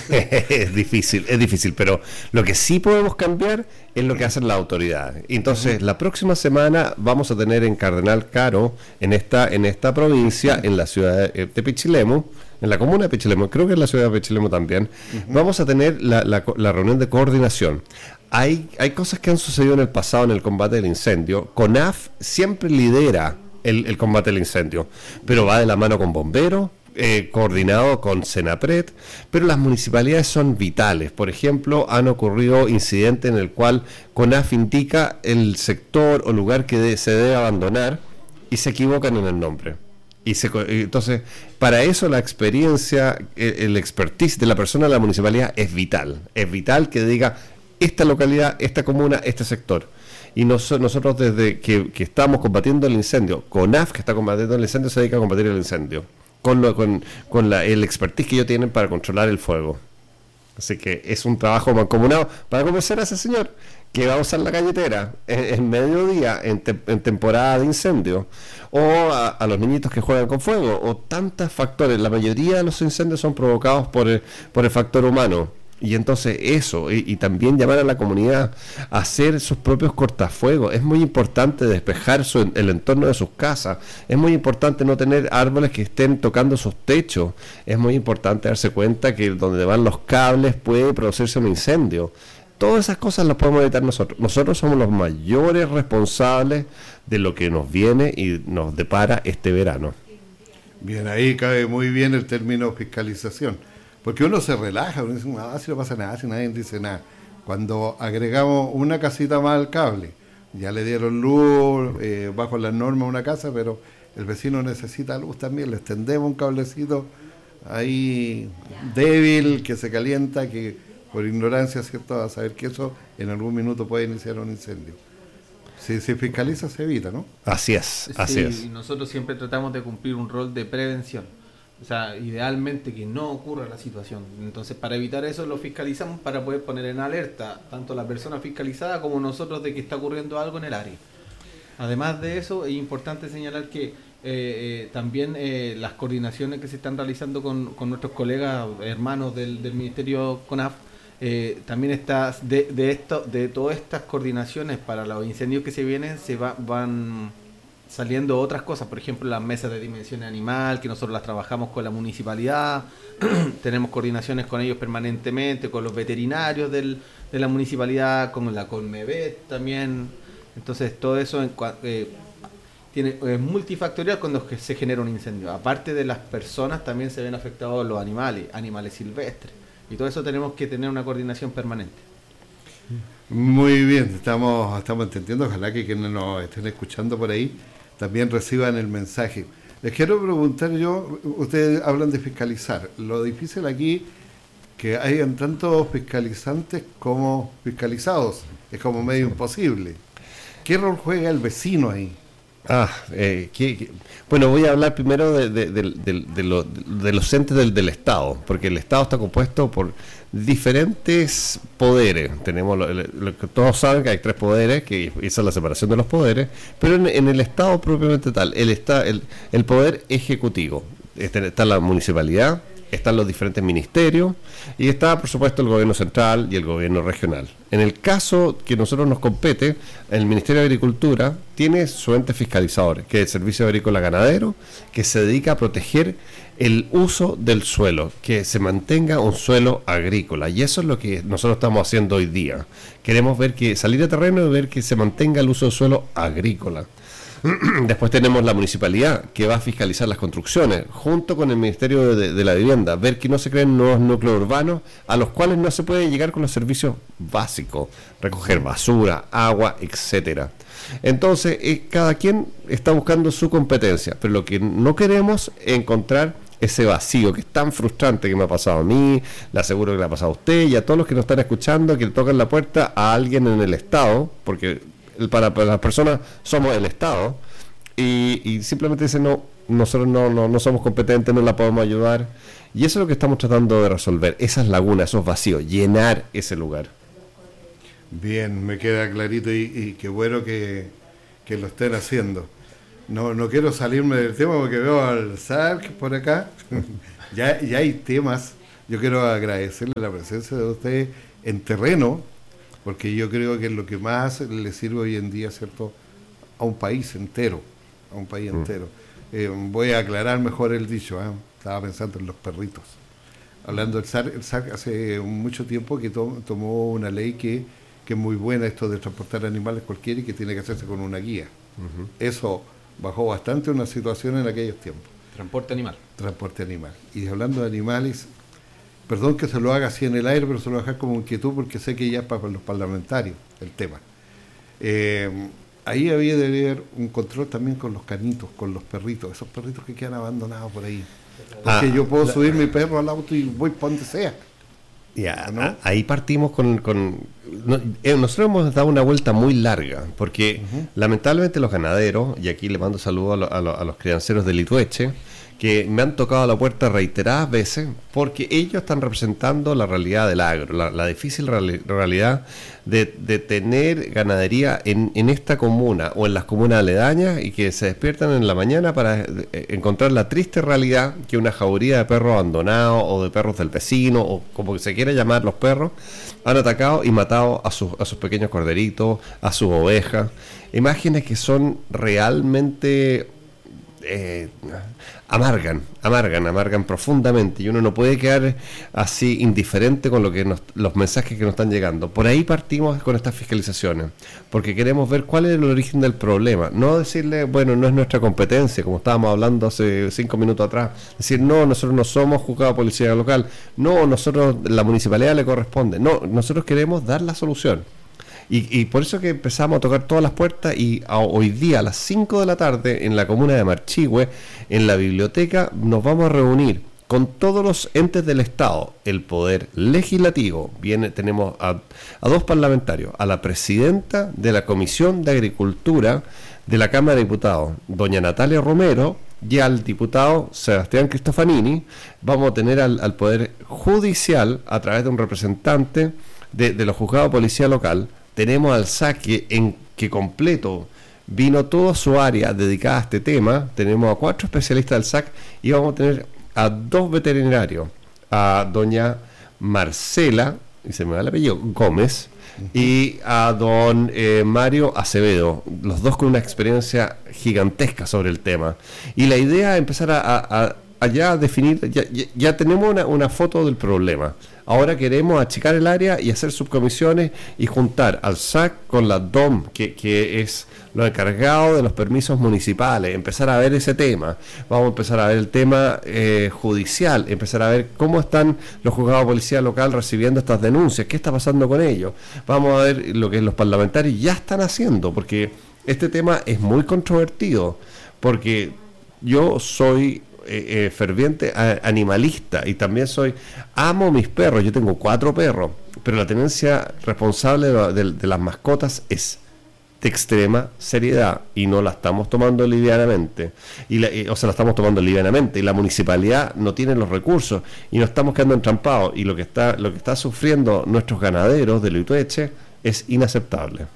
Es difícil, pero lo que sí podemos cambiar es lo que hacen las autoridades. Entonces, la próxima semana vamos a tener en Cardenal Caro, en esta provincia, en la ciudad de Pichilemu, en la comuna de Pichilemu, creo que en la ciudad de Pichilemu también, vamos a tener la reunión de coordinación. Hay cosas que han sucedido en el pasado en el combate del incendio. CONAF siempre lidera el combate del incendio, pero va de la mano con bomberos, coordinado con Senapred, pero las municipalidades son vitales. Por ejemplo, han ocurrido incidentes en el cual CONAF indica el sector o lugar que se debe abandonar y se equivocan en el nombre. Entonces, para eso la experiencia, el expertise de la persona de la municipalidad es vital. Es vital que diga esta localidad, esta comuna, este sector. Y nosotros desde que estamos combatiendo el incendio, CONAF que está combatiendo el incendio se dedica a combatir el incendio con el expertise que ellos tienen para controlar el fuego. Así que es un trabajo mancomunado para convencer a ese señor que va a usar la galletera en mediodía, en temporada de incendio, o a los niñitos que juegan con fuego, o tantos factores. La mayoría de los incendios son provocados por el factor humano. Y entonces eso, y también llamar a la comunidad a hacer sus propios cortafuegos. Es muy importante despejar el entorno de sus casas. Es muy importante no tener árboles que estén tocando sus techos. Es muy importante darse cuenta que donde van los cables puede producirse un incendio. Todas esas cosas las podemos evitar nosotros. Nosotros somos los mayores responsables de lo que nos viene y nos depara este verano. Bien, ahí cabe muy bien el término fiscalización. Porque uno se relaja, uno dice, si no pasa nada, si nadie dice nada. Cuando agregamos una casita más al cable, ya le dieron luz, bajo las normas una casa, pero el vecino necesita luz también, le extendemos un cablecito ahí débil, que se calienta, que por ignorancia, ¿cierto?, a saber que eso en algún minuto puede iniciar un incendio. Si se fiscaliza, se evita, ¿no? Así es. Y nosotros siempre tratamos de cumplir un rol de prevención. O sea, idealmente que no ocurra la situación. Entonces, para evitar eso, lo fiscalizamos para poder poner en alerta tanto la persona fiscalizada como nosotros de que está ocurriendo algo en el área. Además de eso, es importante señalar que también las coordinaciones que se están realizando con nuestros colegas, hermanos del Ministerio CONAF, también está de todas estas coordinaciones para los incendios que se vienen, van saliendo otras cosas, por ejemplo las mesas de dimensión animal, que nosotros las trabajamos con la municipalidad, tenemos coordinaciones con ellos permanentemente, con los veterinarios de la municipalidad, con la Conmebet también. Entonces todo eso es multifactorial cuando se genera un incendio. Aparte de las personas, también se ven afectados los animales silvestres, y todo eso tenemos que tener una coordinación permanente. Muy bien, estamos entendiendo. Ojalá que quienes nos estén escuchando por ahí también reciban el mensaje. Les quiero preguntar yo, ustedes hablan de fiscalizar. Lo difícil aquí que hayan tantos fiscalizantes como fiscalizados. Es como medio imposible. ¿Qué rol juega el vecino ahí? Bueno, voy a hablar primero de los entes del Estado, porque el Estado está compuesto por diferentes poderes. Tenemos lo que todos saben, que hay 3 poderes, que esa es la separación de los poderes, pero en el Estado propiamente tal, el poder ejecutivo. Está la municipalidad, están los diferentes ministerios y está, por supuesto, el gobierno central y el gobierno regional. En el caso que nosotros nos compete, el Ministerio de Agricultura tiene su ente fiscalizador, que es el Servicio Agrícola Ganadero, que se dedica a proteger el uso del suelo, que se mantenga un suelo agrícola, y eso es lo que nosotros estamos haciendo hoy día. Queremos salir a terreno y ver que se mantenga el uso del suelo agrícola. Después tenemos la municipalidad, que va a fiscalizar las construcciones junto con el Ministerio de la Vivienda, ver que no se creen nuevos núcleos urbanos a los cuales no se puede llegar con los servicios básicos, recoger basura, agua, etcétera. Entonces, cada quien está buscando su competencia, pero lo que no queremos es encontrar ese vacío que es tan frustrante, que me ha pasado a mí, le aseguro que le ha pasado a usted y a todos los que nos están escuchando, que le tocan la puerta a alguien en el Estado, porque para las personas somos el Estado, y simplemente dicen, no, nosotros no somos competentes, no la podemos ayudar, y eso es lo que estamos tratando de resolver, esas lagunas, esos vacíos, llenar ese lugar. Bien, me queda clarito, y qué bueno que lo estén haciendo. No quiero salirme del tema porque veo al SAC por acá. ya hay temas yo quiero agradecerle la presencia de ustedes en terreno, porque yo creo que es lo que más le sirve hoy en día, ¿cierto?, a un país entero, Voy a aclarar mejor el dicho, estaba pensando en los perritos. Hablando del SAC, el SAC hace mucho tiempo que tomó una ley que es muy buena, esto de transportar animales cualquiera, y que tiene que hacerse con una guía. Eso bajó bastante una situación en aquellos tiempos. Transporte animal. Y hablando de animales, perdón que se lo haga así en el aire, pero se lo voy a dejar como inquietud porque sé que ya es para los parlamentarios el tema. Ahí debería haber un control también con los canitos, con los perritos, esos perritos que quedan abandonados por ahí. Porque yo puedo subir mi perro al auto y voy para donde sea. Ya, ¿no? Ahí partimos nosotros hemos dado una vuelta muy larga, porque lamentablemente los ganaderos, y aquí le mando saludos a los crianceros de Litueche, que me han tocado la puerta reiteradas veces, porque ellos están representando la realidad del agro, la difícil realidad de tener ganadería en esta comuna o en las comunas aledañas, y que se despiertan en la mañana para encontrar la triste realidad que una jauría de perros abandonados o de perros del vecino, o como se quiera llamar los perros, han atacado y matado a sus pequeños corderitos, a sus ovejas. Imágenes que son realmente... amargan profundamente, y uno no puede quedar así indiferente con lo que los mensajes que nos están llegando. Por ahí partimos con estas fiscalizaciones, porque queremos ver cuál es el origen del problema, no decirle, bueno, no es nuestra competencia, como estábamos hablando hace 5 minutos atrás, decir, no, nosotros no somos juzgado de policía local, no, nosotros, la municipalidad le corresponde, no, nosotros queremos dar la solución. Y por eso que empezamos a tocar todas las puertas, y hoy día a las 5 de la tarde en la comuna de Marchihue, en la biblioteca, nos vamos a reunir con todos los entes del Estado, el Poder Legislativo. Tenemos a 2 parlamentarios, a la presidenta de la Comisión de Agricultura de la Cámara de Diputados, doña Natalia Romero, y al diputado Sebastián Cristofanini. Vamos a tener al Poder Judicial a través de un representante de los juzgados de policía local. Tenemos al SAC que completo vino toda su área dedicada a este tema. Tenemos a 4 especialistas del SAC, y vamos a tener a 2 veterinarios, a doña Marcela, y se me va el apellido, Gómez, y a don Mario Acevedo, los 2 con una experiencia gigantesca sobre el tema. Y la idea es empezar a ya definir, ya tenemos una foto del problema. Ahora queremos achicar el área y hacer subcomisiones y juntar al SAC con la DOM, que es lo encargado de los permisos municipales, empezar a ver ese tema. Vamos a empezar a ver el tema judicial, empezar a ver cómo están los juzgados de policía local recibiendo estas denuncias, qué está pasando con ellos. Vamos a ver lo que los parlamentarios ya están haciendo, porque este tema es muy controvertido, porque yo soy ferviente animalista, y también amo mis perros. Yo tengo 4 perros, pero la tenencia responsable de las mascotas es de extrema seriedad, y no la estamos tomando livianamente, la estamos tomando livianamente, y la municipalidad no tiene los recursos, y nos estamos quedando entrampados, y lo que está sufriendo nuestros ganaderos de Litueche es inaceptable.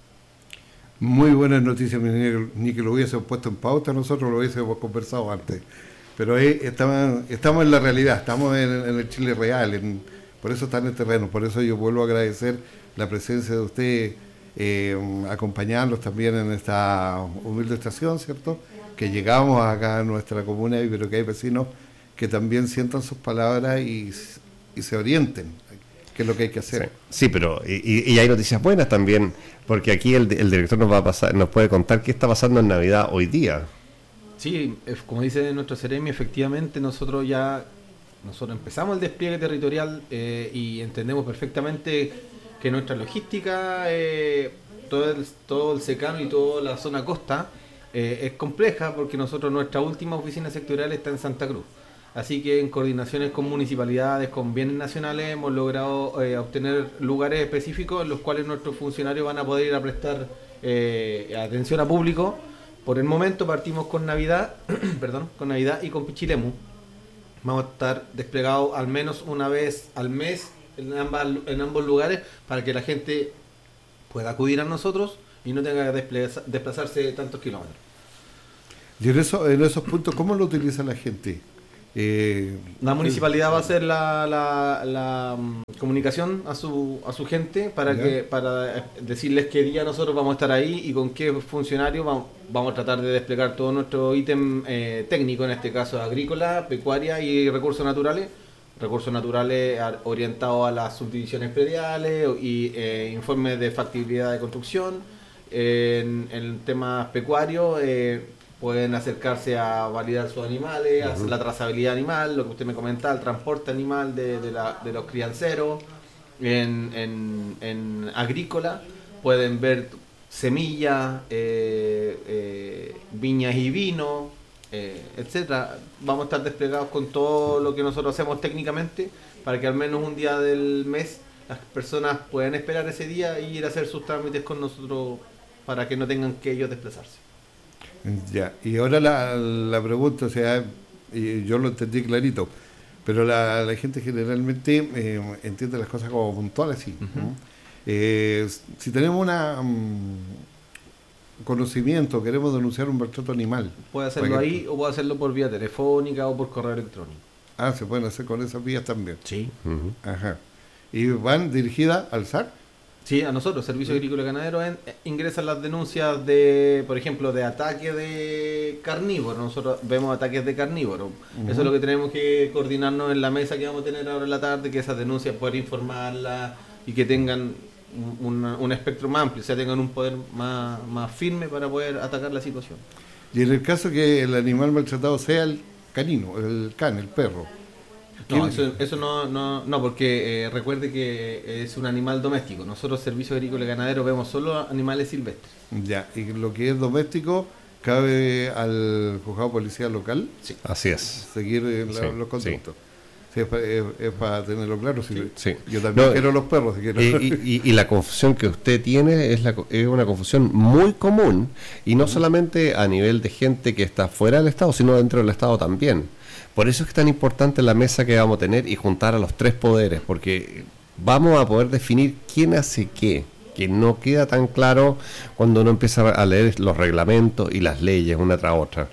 Muy buenas noticias, ni que lo hubiésemos puesto en pauta, nosotros lo hubiésemos conversado antes. Pero ahí estamos en la realidad, estamos en el Chile real, por eso está en el terreno. Por eso yo vuelvo a agradecer la presencia de usted, acompañarnos también en esta humilde estación, ¿cierto? Que llegamos acá a nuestra comuna, pero que hay vecinos que también sientan sus palabras y se orienten, que es lo que hay que hacer. Sí, pero y hay noticias buenas también, porque aquí el director nos puede contar qué está pasando en Navidad hoy día. Sí, como dice nuestro Ceremi, efectivamente nosotros empezamos el despliegue territorial y entendemos perfectamente que nuestra logística, todo el secano y toda la zona costa es compleja, porque nuestra última oficina sectorial está en Santa Cruz. Así que en coordinaciones con municipalidades, con bienes nacionales, hemos logrado obtener lugares específicos en los cuales nuestros funcionarios van a poder ir a prestar atención a público. Por el momento partimos con Navidad, con Navidad y con Pichilemu. Vamos a estar desplegados al menos una vez al mes en ambos lugares, para que la gente pueda acudir a nosotros y no tenga que desplazarse tantos kilómetros. Y en esos puntos, ¿cómo lo utiliza la gente? La municipalidad va a hacer la comunicación a su gente para decirles qué día nosotros vamos a estar ahí y con qué funcionarios vamos a tratar de desplegar todo nuestro ítem técnico, en este caso agrícola, pecuaria y recursos naturales orientados a las subdivisiones prediales y informes de factibilidad de construcción. En temas pecuarios pueden acercarse a validar sus animales, hacer la trazabilidad animal, lo que usted me comentaba, el transporte animal de los crianceros. En agrícola pueden ver semillas, viñas y vino, etcétera. Vamos a estar desplegados con todo lo que nosotros hacemos técnicamente para que al menos un día del mes las personas puedan esperar ese día y ir a hacer sus trámites con nosotros para que no tengan que ellos desplazarse. Ya, y ahora la pregunta, o sea, y yo lo entendí clarito, pero la gente generalmente entiende las cosas como puntuales, sí. Si tenemos conocimiento, queremos denunciar un maltrato animal. Puede hacerlo ahí o puede hacerlo por vía telefónica o por correo electrónico. Ah, se pueden hacer con esas vías también. Sí. Ajá. ¿Y van dirigidas al SAC? Sí, a nosotros, Servicio Agrícola y Ganadero, ingresan las denuncias de, por ejemplo, de ataque de carnívoros. Nosotros vemos ataques de carnívoros. Eso es lo que tenemos que coordinarnos en la mesa que vamos a tener ahora en la tarde, que esas denuncias poder informarlas y que tengan un espectro más amplio, o sea, tengan un poder más firme para poder atacar la situación. Y en el caso que el animal maltratado sea el canino, el perro. No, eso no, porque recuerde que es un animal doméstico. Nosotros, Servicio Agrícola y Ganadero, vemos solo animales silvestres. Ya, y lo que es doméstico cabe al juzgado policial local. Sí, así es. Seguir los conductos. Sí, es para tenerlo claro. Sí. Yo también quiero los perros. Y la confusión que usted tiene es una confusión muy común, y no solamente a nivel de gente que está fuera del Estado, sino dentro del Estado también. Por eso es que es tan importante la mesa que vamos a tener y juntar a los tres poderes, porque vamos a poder definir quién hace qué, que no queda tan claro cuando uno empieza a leer los reglamentos y las leyes una tras otra.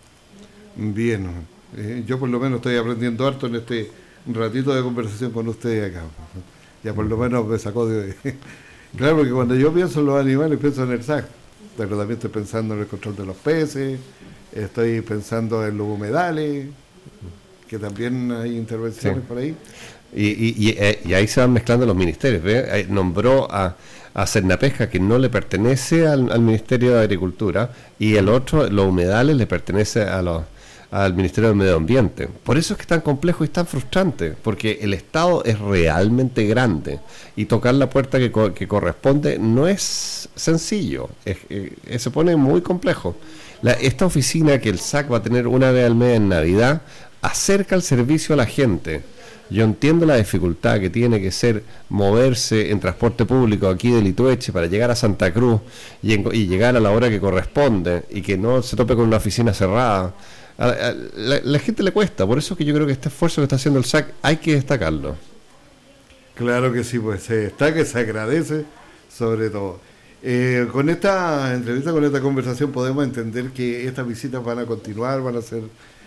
Bien, yo por lo menos estoy aprendiendo harto en este ratito de conversación con ustedes acá. Ya por lo menos me sacó de... Claro, porque cuando yo pienso en los animales pienso en el SAC, pero también estoy pensando en el control de los peces, estoy pensando en los humedales, que también hay intervenciones por ahí. Y ahí se van mezclando los ministerios. ¿Ve? Nombró a Cernapesca, que no le pertenece al Ministerio de Agricultura, y el otro, los humedales, le pertenece al Ministerio del Medio Ambiente. Por eso es que es tan complejo y tan frustrante, porque el Estado es realmente grande y tocar la puerta que corresponde no es sencillo, se pone muy complejo. Esta oficina que el SAC va a tener una vez al mes en Navidad acerca el servicio a la gente. Yo entiendo la dificultad que tiene que ser moverse en transporte público aquí de Litueche para llegar a Santa Cruz y llegar a la hora que corresponde y que no se tope con una oficina cerrada. A la gente le cuesta, por eso es que yo creo que este esfuerzo que está haciendo el SAC hay que destacarlo. Claro que sí, pues se destaca, se agradece sobre todo. Con esta entrevista, con esta conversación podemos entender que estas visitas van a continuar, van a ser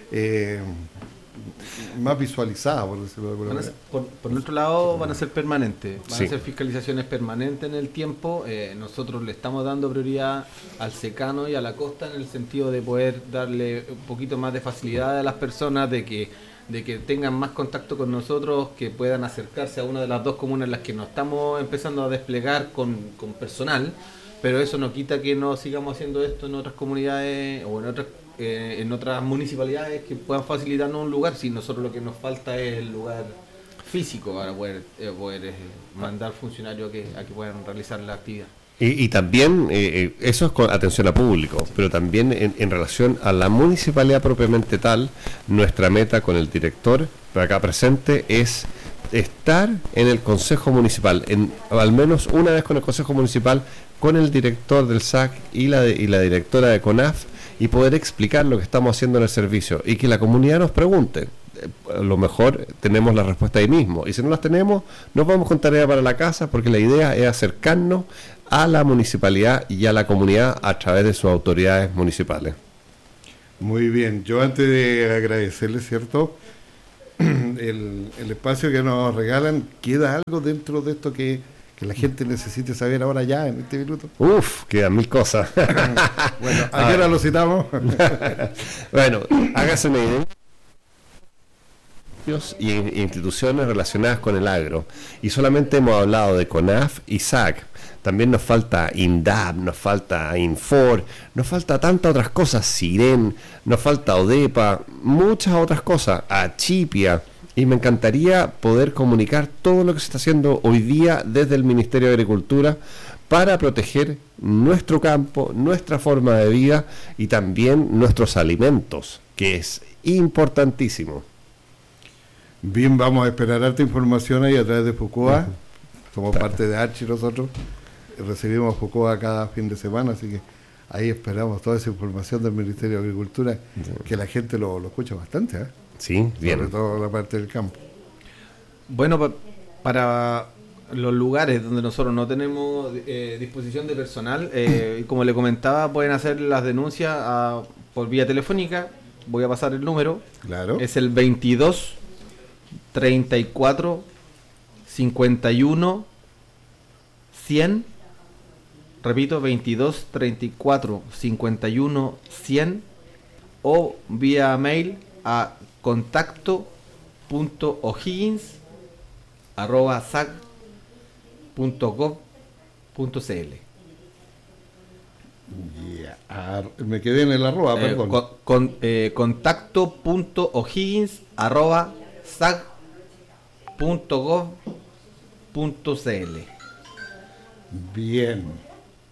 más visualizadas, por decirlo de alguna manera. Por nuestro lado van a ser permanentes, van a ser fiscalizaciones permanentes en el tiempo. Nosotros le estamos dando prioridad al secano y a la costa en el sentido de poder darle un poquito más de facilidad a las personas de que tengan más contacto con nosotros, que puedan acercarse a una de las dos comunas en las que nos estamos empezando a desplegar con personal, pero eso no quita que no sigamos haciendo esto en otras comunidades o en otras municipalidades que puedan facilitarnos un lugar. Si nosotros lo que nos falta es el lugar físico para poder mandar funcionarios a que puedan realizar la actividad. Y también, eso es con atención a público, pero también en relación a la municipalidad propiamente tal, nuestra meta con el director acá presente es estar en el Consejo Municipal, al menos una vez con el Consejo Municipal, con el director del SAC y la directora de CONAF, y poder explicar lo que estamos haciendo en el servicio y que la comunidad nos pregunte. A lo mejor tenemos la respuesta ahí mismo, y si no las tenemos, nos vamos con tarea para la casa, porque la idea es acercarnos a la municipalidad y a la comunidad a través de sus autoridades municipales. Muy bien, yo antes de agradecerle, ¿cierto? El espacio que nos regalan, ¿queda algo dentro de esto que la gente necesite saber ahora ya, en este minuto? Uf, quedan mil cosas. Bueno, ¿a qué hora lo citamos? Bueno, hágase una idea. Y instituciones relacionadas con el agro. Y solamente hemos hablado de CONAF y SAC. También nos falta INDAP, nos falta INFOR, nos falta tantas otras cosas, SIREN, nos falta ODEPA, muchas otras cosas, ACHIPIA. Y me encantaría poder comunicar todo lo que se está haciendo hoy día desde el Ministerio de Agricultura para proteger nuestro campo, nuestra forma de vida y también nuestros alimentos, que es importantísimo. Bien, vamos a esperar harta información ahí a través de FUCOA. Somos parte de Archi nosotros. Recibimos FUCOA cada fin de semana, así que ahí esperamos toda esa información del Ministerio de Agricultura, que la gente lo escucha bastante, ¿eh? Sí, bien. Sobre todo la parte del campo. Bueno, para los lugares donde nosotros no tenemos disposición de personal, como le comentaba, pueden hacer las denuncias por vía telefónica. Voy a pasar el número. Claro. Es el 22 34 51 100. Repito, 22 34 51 100, o vía mail a contacto.o'higgins@sac.gov.cl. Me quedé en el arroba, perdón. contacto.o'higgins@sac.gov.cl. Bien.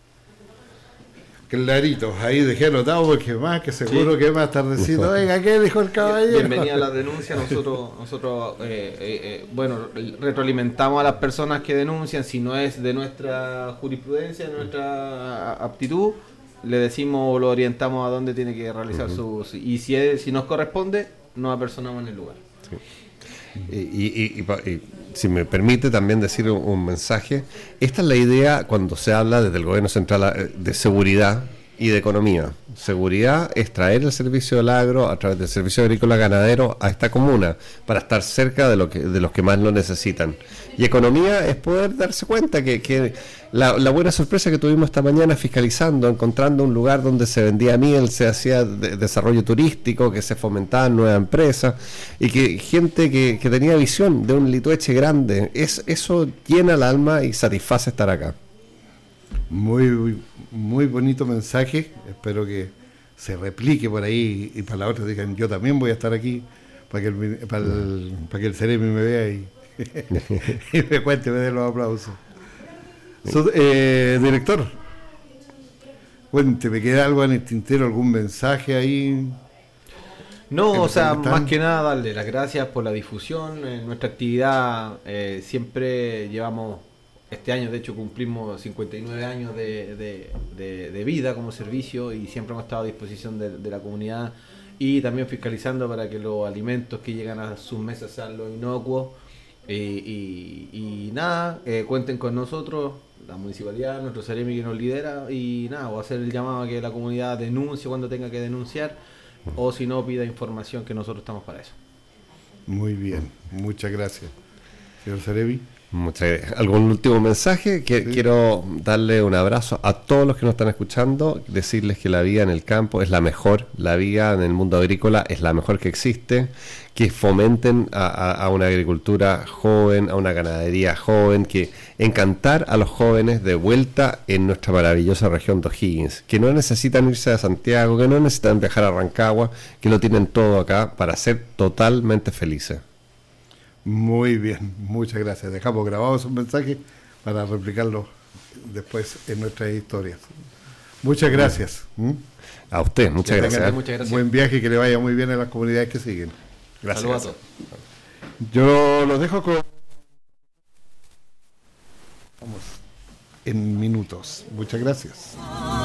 Claritos, ahí dejé anotado porque más que seguro que más tardecito. Oiga, ¿qué dijo el caballero? Bienvenida a la denuncia. Nosotros bueno, retroalimentamos a las personas que denuncian. Si no es de nuestra jurisprudencia, de nuestra aptitud, le decimos o lo orientamos a dónde tiene que realizar y si nos corresponde, nos apersonamos en el lugar. Sí. Y si me permite también decir un mensaje, esta es la idea cuando se habla desde el gobierno central de seguridad y de economía. Seguridad es traer el servicio del agro a través del servicio agrícola ganadero a esta comuna para estar cerca de los que más lo necesitan. Y economía es poder darse cuenta que la buena sorpresa que tuvimos esta mañana fiscalizando, encontrando un lugar donde se vendía miel, se hacía desarrollo turístico, que se fomentaban nuevas empresas y que gente que tenía visión de un Litueche grande, eso llena el alma y satisface estar acá. Muy, muy bonito mensaje. Espero que se replique por ahí y para la otra digan, yo también voy a estar aquí para que el Ceremi me vea y me cuente, me dé los aplausos. Director, cuénteme, ¿queda algo en el tintero, algún mensaje ahí? No, o sea, más que nada darle las gracias por la difusión. En nuestra actividad siempre llevamos, este año de hecho cumplimos 59 años de vida como servicio y siempre hemos estado a disposición de la comunidad y también fiscalizando para que los alimentos que llegan a sus mesas sean los inocuos. Y nada, cuenten con nosotros, la municipalidad, nuestro Ceremi que nos lidera, y nada, voy a hacer el llamado a que la comunidad denuncie cuando tenga que denunciar, o si no, pida información, que nosotros estamos para eso. Muy bien, muchas gracias. Señor Ceremi. Muchas gracias. ¿Algún último mensaje? Sí. Quiero darle un abrazo a todos los que nos están escuchando, decirles que la vida en el campo es la mejor, la vida en el mundo agrícola es la mejor que existe, que fomenten a una agricultura joven, a una ganadería joven, que encantar a los jóvenes de vuelta en nuestra maravillosa región de O'Higgins, que no necesitan irse a Santiago, que no necesitan viajar a Rancagua, que lo tienen todo acá para ser totalmente felices. Muy bien, muchas gracias. Dejamos grabados un mensaje para replicarlo después en nuestras historias. Muchas gracias. A usted, muchas gracias. Muchas gracias. Buen viaje y que le vaya muy bien a las comunidades que siguen. Gracias. Saludos a todos. Yo los dejo con... Vamos en minutos. Muchas gracias.